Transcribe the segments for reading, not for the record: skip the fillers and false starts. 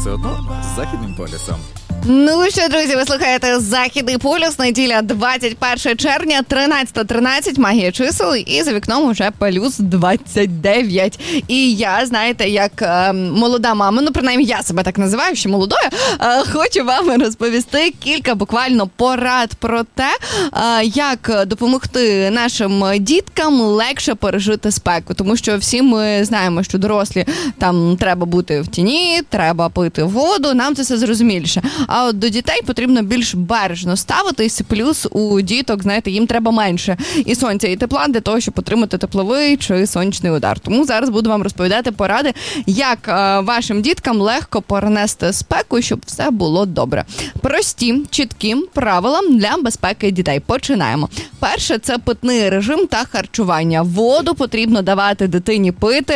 все одно з Західним полюсом. Ну що, друзі, ви слухаєте «Західний полюс», неділя 21 червня, 13:13, магія чисел, і за вікном уже плюс 29. І я, знаєте, як молода мама, ну, принаймні я себе так називаю, що молодою, хочу вам розповісти кілька буквально порад про те, як допомогти нашим діткам легше пережити спеку. Тому що всі ми знаємо, що дорослі, там треба бути в тіні, треба пити воду, нам це все зрозуміліше. А от до дітей потрібно більш бережно ставитись, плюс у діток, знаєте, їм треба менше і сонця, і тепла для того, щоб отримати тепловий чи сонячний удар. Тому зараз буду вам розповідати поради, як вашим діткам легко перенести спеку, щоб все було добре. Прості, чіткі правила для безпеки дітей. Починаємо. Перше – це питний режим та харчування. Воду потрібно давати дитині пити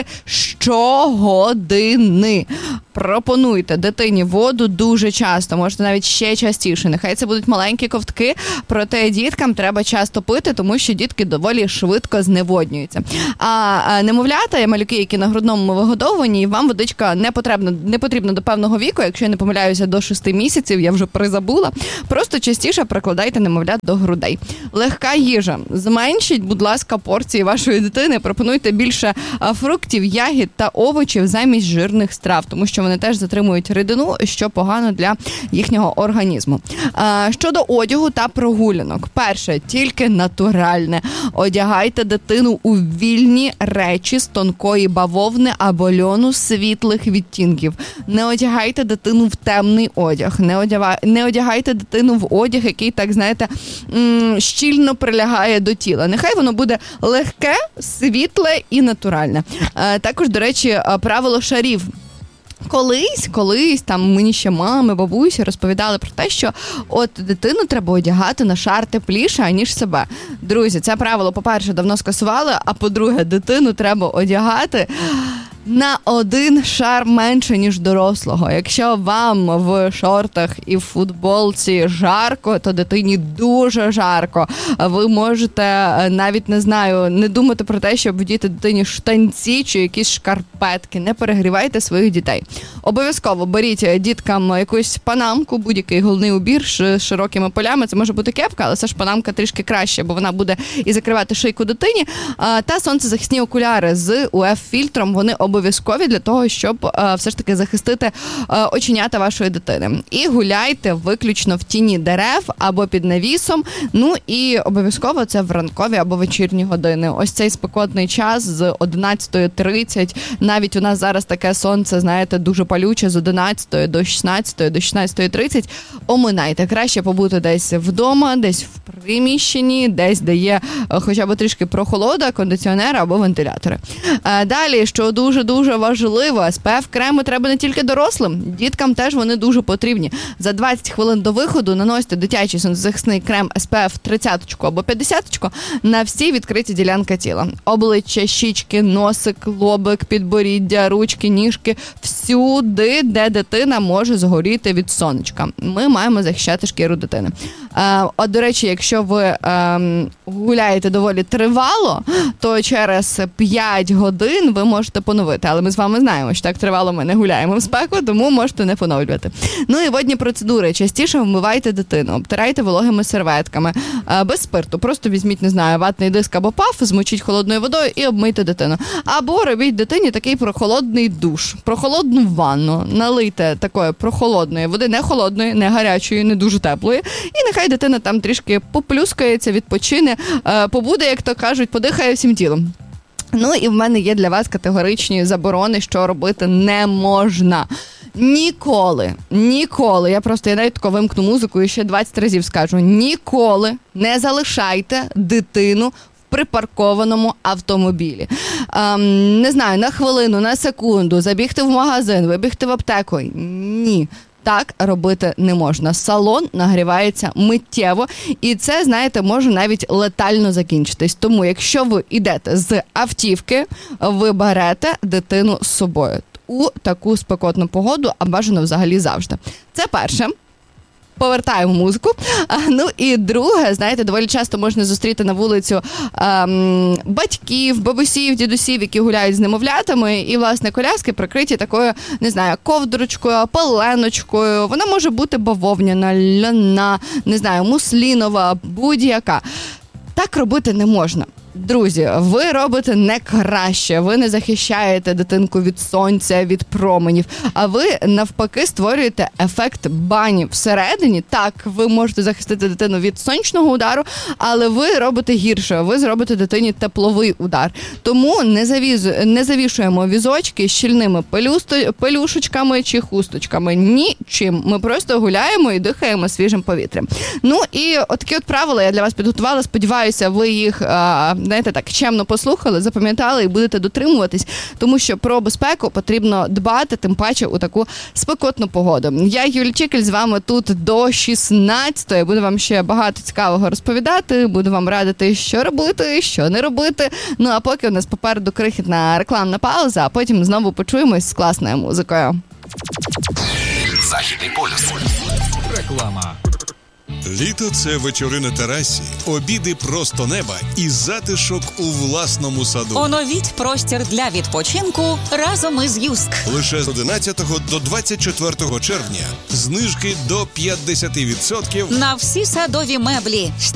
щогодини. Пропонуйте дитині воду дуже часто, можете навіть ще частіше. Нехай це будуть маленькі ковтки, проте діткам треба часто пити, тому що дітки доволі швидко зневоднюються. А немовлята і малюки, які на грудному вигодовуванні, вам водичка не потрібна до певного віку, якщо я не помиляюся, до 6 місяців, я вже призабула. Просто частіше прикладайте немовлят до грудей. Легка їжа. Зменшіть, будь ласка, порції вашої дитини, пропонуйте більше фруктів, ягід та овочів замість жирних страв, тому що вони теж затримують рідину, що погано для їхнього організму. Щодо одягу та прогулянок. Перше, тільки натуральне. Одягайте дитину у вільні речі з тонкої бавовни або льону світлих відтінків. Не одягайте дитину в темний одяг. Не одягайте дитину в одяг, який, так знаєте, щільно прилягає до тіла. Нехай воно буде легке, світле і натуральне. Також, до речі, правило шарів. Колись, там мені ще мами, бабусі розповідали про те, що от дитину треба одягати на шар тепліше, аніж себе. Друзі, це правило, по-перше, давно скасували, а по-друге, дитину треба одягати на 1 шар менше, ніж дорослого. Якщо вам в шортах і в футболці жарко, то дитині дуже жарко. Ви можете навіть, не думати про те, щоб вдіти дитині штанці чи якісь шкарпетки. Не перегрівайте своїх дітей. Обов'язково беріть діткам якусь панамку, будь-який головний убір з широкими полями. Це може бути кепка, але це ж панамка трішки краще, бо вона буде і закривати шийку дитині. Та сонцезахисні окуляри з УФ-фільтром, вони обов'язкові для того, щоб все ж таки захистити оченята вашої дитини. І гуляйте виключно в тіні дерев або під навісом. Ну і обов'язково це в ранкові або вечірні години. Ось цей спекотний час з 11:30. Навіть у нас зараз таке сонце, знаєте, дуже палюче з 11 до 16, до 16:30. Оминайте. Краще побути десь вдома, десь в приміщенні, десь, де є хоча б трішки прохолода, кондиціонер або вентилятори. Далі, що дуже важливо, SPF-креми треба не тільки дорослим, діткам теж вони дуже потрібні. За 20 хвилин до виходу наносите дитячий сонцезахисний крем SPF 30 або 50 на всі відкриті ділянки тіла. Обличчя, щічки, носик, лобик, підборіддя, ручки, ніжки, всюди, де дитина може згоріти від сонечка. Ми маємо захищати шкіру дитини. До речі, якщо ви гуляєте доволі тривало, то через 5 годин ви можете поновити. Але ми з вами знаємо, що так тривало ми не гуляємо в спеку, тому можете не поновлювати. Ну і водні процедури. Частіше вмивайте дитину, обтирайте вологими серветками, без спирту. Просто візьміть, ватний диск або паф, змочіть холодною водою і обмийте дитину. Або робіть дитині такий прохолодний душ, прохолодну ванну. Налийте такої прохолодної води, не холодної, не гарячої, не дуже теплої. І нехай дитина там трішки поплюскається, відпочине, побуде, як то кажуть, подихає всім тілом. Ну і в мене є для вас категоричні заборони, що робити не можна. Ніколи, я навіть тако вимкну музику і ще 20 разів скажу, ніколи не залишайте дитину в припаркованому автомобілі. На хвилину, на секунду, забігти в магазин, вибігти в аптеку. Ні. Так робити не можна. Салон нагрівається миттєво, і це, може навіть летально закінчитись. Тому, якщо ви йдете з автівки, ви берете дитину з собою у таку спекотну погоду, а бажано взагалі завжди. Це перше. повертаємо музику. Ну і друге, знаєте, доволі часто можна зустріти на вулицю батьків, бабусів, дідусів, які гуляють з немовлятами, і, власне, коляски прикриті такою, не знаю, ковдрочкою, пеленочкою. Вона може бути бавовняна, ляна, не знаю, муслінова, будь-яка. Так робити не можна. Друзі, ви робите не краще, ви не захищаєте дитинку від сонця, від променів, а ви навпаки створюєте ефект бані всередині. Так, ви можете захистити дитину від сонячного удару, але ви робите гірше, ви зробите дитині тепловий удар. Тому не завішуємо візочки щільними пелюшечками чи хусточками. Нічим. Ми просто гуляємо і дихаємо свіжим повітрям. Ну і отакі от правила я для вас підготувала. Сподіваюся, ви їх знаєте, так чемно послухали, запам'ятали і будете дотримуватись, тому що про безпеку потрібно дбати, тим паче у таку спекотну погоду. Я, Юлія Чікель, з вами тут до 16-ї. Буду вам ще багато цікавого розповідати, буду вам радити, що робити, що не робити. Ну, а поки у нас попереду крихітна рекламна пауза, а потім знову почуємось з класною музикою. Західний полюс. Реклама. Літо – це вечори на терасі, обіди просто неба і затишок у власному саду. Оновіть простір для відпочинку разом із Юск. Лише з 11 до 24 червня знижки до 50% На всі садові меблі,